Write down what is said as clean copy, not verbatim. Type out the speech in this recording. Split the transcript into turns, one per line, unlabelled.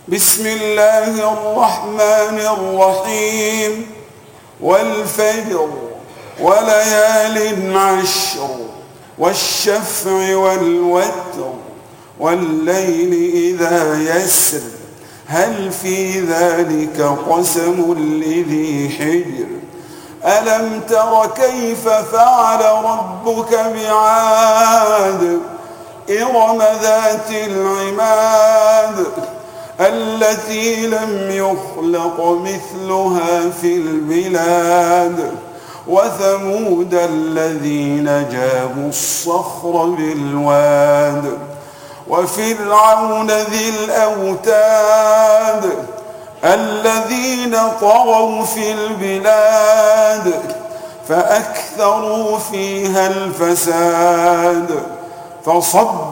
بسم الله الرحمن الرحيم والفجر وليال عشر والشفع والوتر والليل إذا يسر هل في ذلك قسم لذي حجر ألم تر كيف فعل ربك بعاد إرم ذات العماد التي لم يخلق مثلها في البلاد وثمود الذين جابوا الصخر بالواد وفرعون ذي الأوتاد الذين طغوا في البلاد فأكثروا فيها الفساد فصب